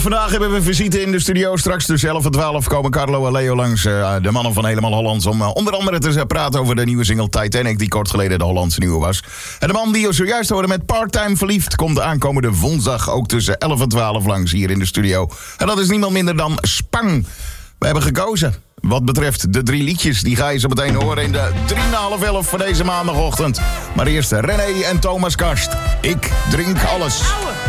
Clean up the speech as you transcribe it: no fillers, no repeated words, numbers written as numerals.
Vandaag hebben we visite in de studio. Straks tussen 11 en 12 komen Carlo en Leo langs. De mannen van Helemaal Hollands. Om onder andere te praten over de nieuwe single Titanic. Die kort geleden de Hollandse nieuwe was. En de man die je zojuist hoorde met Part-Time Verliefd. Komt aankomende woensdag ook tussen 11 en 12 langs hier in de studio. En dat is niemand minder dan Spang. We hebben gekozen. Wat betreft de 3 liedjes, die ga je zo meteen horen in de 10:30 van deze maandagochtend. Maar eerst René en Thomas Karst. Ik drink alles.